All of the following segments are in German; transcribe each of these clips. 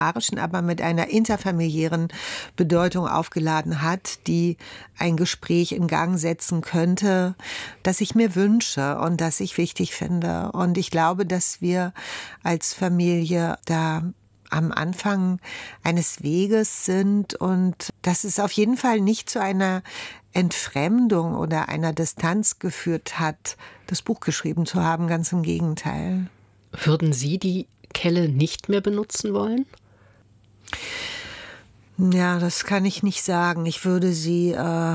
aber mit einer interfamiliären Bedeutung aufgeladen hat, die ein Gespräch in Gang setzen könnte, das ich mir wünsche und das ich wichtig finde. Und ich glaube, dass wir als Familie da am Anfang eines Weges sind und dass es auf jeden Fall nicht zu einer Entfremdung oder einer Distanz geführt hat, das Buch geschrieben zu haben, ganz im Gegenteil. Würden Sie die Kelle nicht mehr benutzen wollen? Ja, das kann ich nicht sagen. Ich würde sie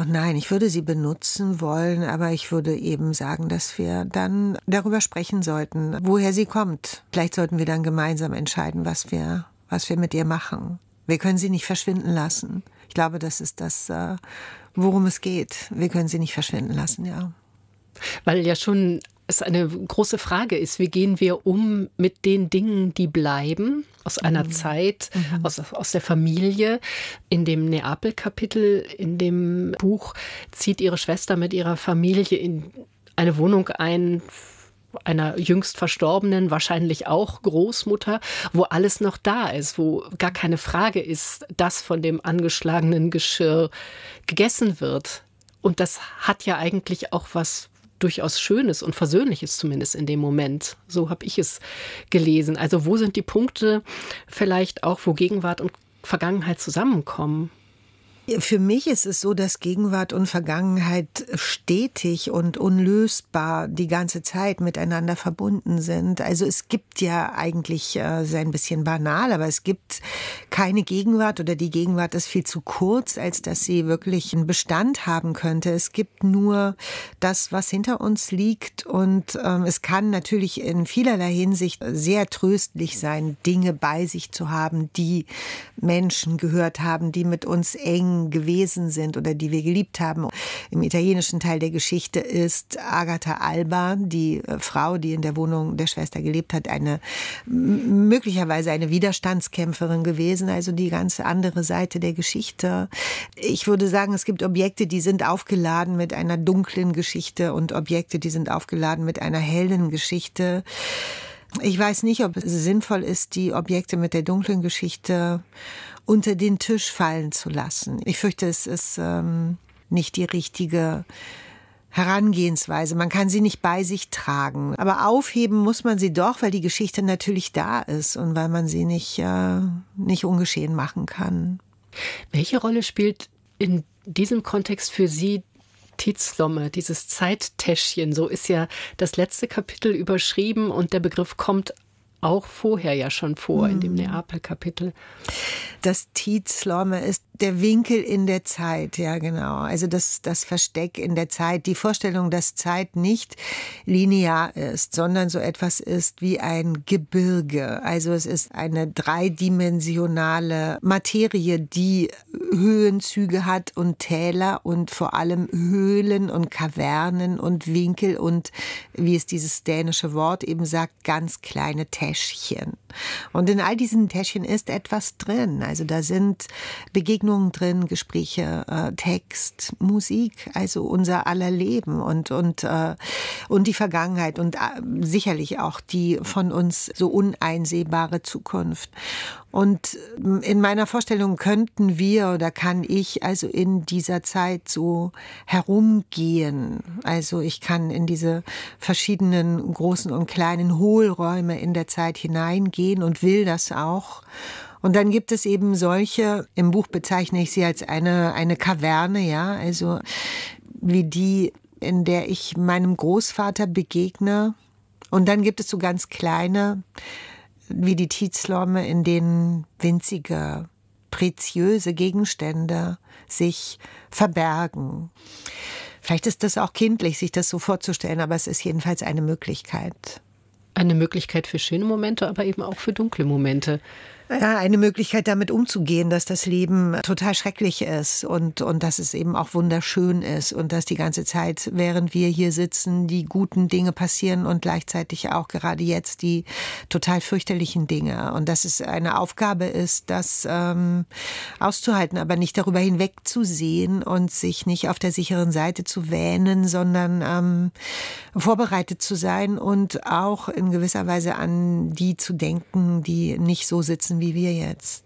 benutzen wollen, aber ich würde eben sagen, dass wir dann darüber sprechen sollten, woher sie kommt. Vielleicht sollten wir dann gemeinsam entscheiden, was wir mit ihr machen. Wir können sie nicht verschwinden lassen. Ich glaube, das ist das, worum es geht. Wir können sie nicht verschwinden lassen, ja. Weil ja schon es eine große Frage ist, wie gehen wir um mit den Dingen, die bleiben, aus einer Zeit, aus der Familie. In dem Neapel-Kapitel in dem Buch zieht Ihre Schwester mit ihrer Familie in eine Wohnung ein, einer jüngst verstorbenen, wahrscheinlich auch Großmutter, wo alles noch da ist, wo gar keine Frage ist, dass von dem angeschlagenen Geschirr gegessen wird. Und das hat ja eigentlich auch was durchaus Schönes und Versöhnliches zumindest in dem Moment. So habe ich es gelesen. Also wo sind die Punkte vielleicht auch, wo Gegenwart und Vergangenheit zusammenkommen? Für mich ist es so, dass Gegenwart und Vergangenheit stetig und unlösbar die ganze Zeit miteinander verbunden sind. Also es gibt ja eigentlich, ist ein bisschen banal, aber es gibt keine Gegenwart oder die Gegenwart ist viel zu kurz, als dass sie wirklich einen Bestand haben könnte. Es gibt nur das, was hinter uns liegt und es kann natürlich in vielerlei Hinsicht sehr tröstlich sein, Dinge bei sich zu haben, die Menschen gehört haben, die mit uns eng gewesen sind oder die wir geliebt haben. Im italienischen Teil der Geschichte ist Agatha Alba, die Frau, die in der Wohnung der Schwester gelebt hat, möglicherweise eine Widerstandskämpferin gewesen, also die ganz andere Seite der Geschichte. Ich würde sagen, es gibt Objekte, die sind aufgeladen mit einer dunklen Geschichte und Objekte, die sind aufgeladen mit einer hellen Geschichte. Ich weiß nicht, ob es sinnvoll ist, die Objekte mit der dunklen Geschichte unter den Tisch fallen zu lassen. Ich fürchte, es ist nicht die richtige Herangehensweise. Man kann sie nicht bei sich tragen. Aber aufheben muss man sie doch, weil die Geschichte natürlich da ist und weil man sie nicht ungeschehen machen kann. Welche Rolle spielt in diesem Kontext für Sie Tidslomme, dieses Zeittäschchen? So ist ja das letzte Kapitel überschrieben und der Begriff kommt auch vorher ja schon vor in dem Neapel-Kapitel. Das Tidslomme ist der Winkel in der Zeit, ja genau. Also das Versteck in der Zeit, die Vorstellung, dass Zeit nicht linear ist, sondern so etwas ist wie ein Gebirge. Also es ist eine dreidimensionale Materie, die Höhenzüge hat und Täler und vor allem Höhlen und Kavernen und Winkel und, wie es dieses dänische Wort eben sagt, ganz kleine Täschchen. Und in all diesen Täschchen ist etwas drin. Also da sind Begegnungen drin, Gespräche, Text, Musik, also unser aller Leben und die Vergangenheit und sicherlich auch die von uns so uneinsehbare Zukunft. Und in meiner Vorstellung könnten wir oder kann ich also in dieser Zeit so herumgehen. Also ich kann in diese verschiedenen großen und kleinen Hohlräume in der Zeit hineingehen und will das auch. Und dann gibt es eben solche, im Buch bezeichne ich sie als eine Kaverne, ja, also wie die, in der ich meinem Großvater begegne. Und dann gibt es so ganz kleine, wie die Tidslomme, in denen winzige, preziöse Gegenstände sich verbergen. Vielleicht ist das auch kindlich, sich das so vorzustellen, aber es ist jedenfalls eine Möglichkeit. Eine Möglichkeit für schöne Momente, aber eben auch für dunkle Momente. Ja, eine Möglichkeit, damit umzugehen, dass das Leben total schrecklich ist und dass es eben auch wunderschön ist und dass die ganze Zeit, während wir hier sitzen, die guten Dinge passieren und gleichzeitig auch gerade jetzt die total fürchterlichen Dinge. Und dass es eine Aufgabe ist, das auszuhalten, aber nicht darüber hinwegzusehen und sich nicht auf der sicheren Seite zu wähnen, sondern vorbereitet zu sein und auch in gewisser Weise an die zu denken, die nicht so sitzen, wie wir jetzt.